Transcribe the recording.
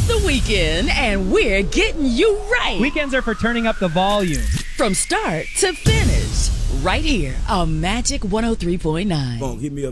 It's the weekend, and we're getting you right. Weekends are for turning up the volume. From start to finish, right here on Magic 103.9. Give me a